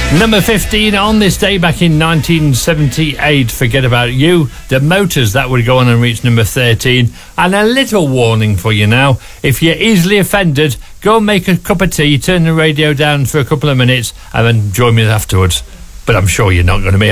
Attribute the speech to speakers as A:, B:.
A: Number 15 on this day back in 1978, Forget About You. The Motors, that would go on and reach number 13. And a little warning for you now. If you're easily offended, go make a cup of tea, turn the radio down for a couple of minutes, and then join me afterwards. But I'm sure you're not going to be.